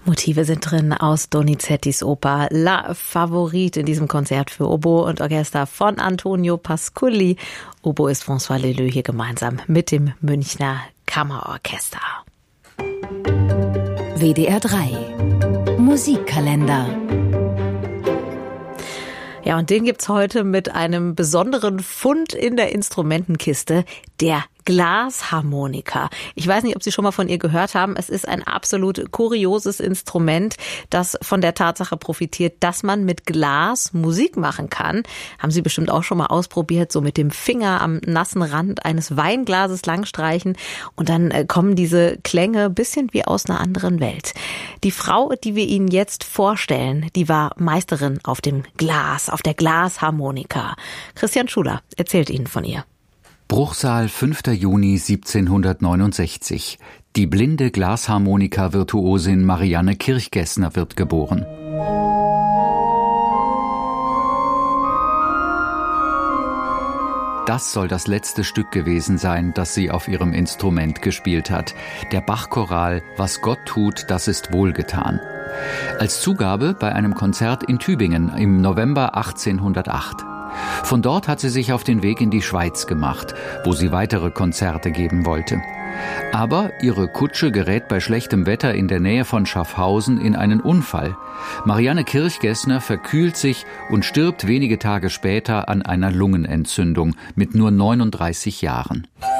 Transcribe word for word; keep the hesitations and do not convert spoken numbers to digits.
Motive sind drin aus Donizettis Oper La Favorite in diesem Konzert für Oboe und Orchester von Antonio Pasculli. Oboe ist François Leleux hier gemeinsam mit dem Münchner Kammerorchester. W D R drei Musikkalender. Ja, und den gibt's heute mit einem besonderen Fund in der Instrumentenkiste, der Glasharmonika. Ich weiß nicht, ob Sie schon mal von ihr gehört haben. Es ist ein absolut kurioses Instrument, das von der Tatsache profitiert, dass man mit Glas Musik machen kann. Haben Sie bestimmt auch schon mal ausprobiert, so mit dem Finger am nassen Rand eines Weinglases langstreichen und dann kommen diese Klänge bisschen wie aus einer anderen Welt. Die Frau, die wir Ihnen jetzt vorstellen, die war Meisterin auf dem Glas, auf der Glasharmonika. Christian Schuler erzählt Ihnen von ihr. Bruchsal, fünfter Juni siebzehnhundertneunundsechzig. Die blinde Glasharmonika-Virtuosin Marianne Kirchgessner wird geboren. Das soll das letzte Stück gewesen sein, das sie auf ihrem Instrument gespielt hat. Der Bach-Choral »Was Gott tut, das ist wohlgetan«. Als Zugabe bei einem Konzert in Tübingen im November achtzehnhundertacht. Von dort hat sie sich auf den Weg in die Schweiz gemacht, wo sie weitere Konzerte geben wollte. Aber ihre Kutsche gerät bei schlechtem Wetter in der Nähe von Schaffhausen in einen Unfall. Marianne Kirchgessner verkühlt sich und stirbt wenige Tage später an einer Lungenentzündung mit nur neununddreißig Jahren.